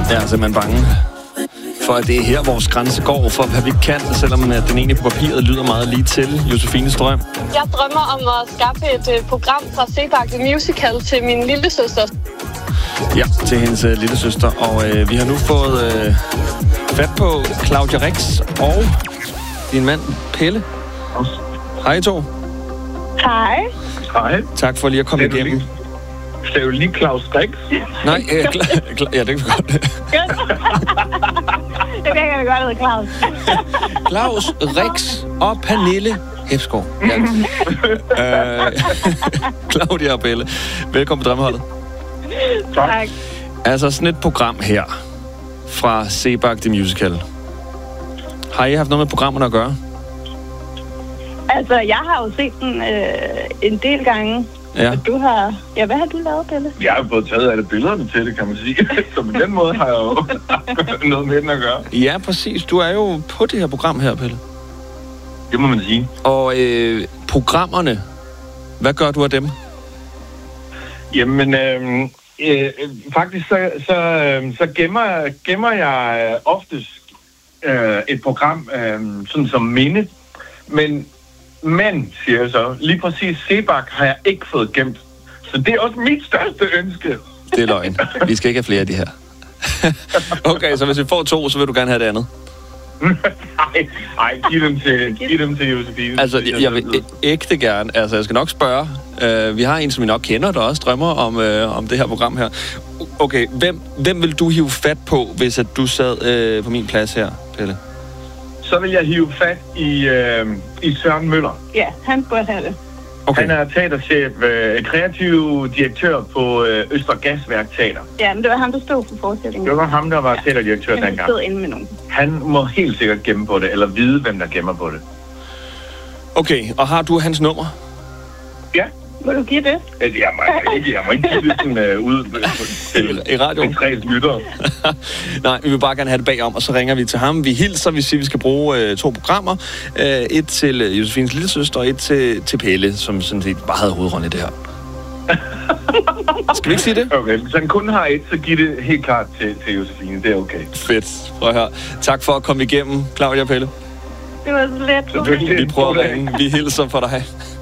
Jeg er simpelthen bange for, at det er her, vores grænse går for, hvad vi kan, selvom den egentlig på papiret lyder meget lige til. Josefines drøm. Jeg drømmer om at skaffe et program fra Sebak The Musical til min lillesøster. Ja, til hendes lillesøster. Og vi har nu fået fat på Claudia Rix og din mand Pelle. Hej to. Hej. Hej. Tak for lige at komme igennem. Det er jo lige Claus Rix. Nej, ja, det kan vi godt. Det kan vi godt hedde Claus. Claus Rix og Pernille Hepsgaard. Ja. Claudia og Pelle. Velkommen på Drømmeholdet. Tak. Altså sådan et program her fra Sebak The Musical. Har I haft noget med programmerne at gøre? Altså, jeg har jo set den en del gange. Ja. Og du har... Ja, hvad har du lavet, Pelle? Jeg har fået taget alle billederne til det, kan man sige. Så på den måde har jeg jo noget med den at gøre. Ja, præcis. Du er jo på det her program her, Pelle. Det må man sige. Og programmerne, hvad gør du af dem? Jamen, faktisk så gemmer jeg oftest et program sådan som minde. Men, siger jeg så, lige præcis Sebak har jeg ikke fået gemt. Så det er også mit største ønske. Det er løgn. Vi skal ikke have flere af de her. Okay, så hvis vi får 2, så vil du gerne have det andet? Nej, giv dem til Josefine. Altså, jeg vil ægte gerne. Altså, jeg skal nok spørge. Vi har en, som vi nok kender, der også drømmer om det her program her. Okay, hvem vil du hive fat på, hvis at du sad på min plads her, Pelle? Så vil jeg hive fat i Søren Møller. Ja, han burde have det. Okay. Han er teaterchef, kreativ direktør på Østergasværk Teater. Ja, men det var ham, der stod for forestillingen. Det var ham, der var teaterdirektør dengang. Han stod inde med nogen. Han må helt sikkert gemme på det, eller vide, hvem der gemmer på det. Okay, og har du hans nummer? Ja. Må du give det? Jeg må ikke give det sådan ud I radioen? til 3 lyttere. Nej, vi vil bare gerne have det bagom, og så ringer vi til ham. Vi hilser, vi siger, vi skal bruge 2 programmer. Et til Josefines lillesøster, og et til Pelle, som sådan set bare havde hovedrollen i det her. Skal vi ikke sige det? Okay, hvis han kun har et, så giv det helt klart til Josefine. Det er okay. Fedt. Prøv at høre. Tak for at komme igennem, Claudia og Pelle. Det var så let. Vi prøver at ringe. Vi hilser for dig.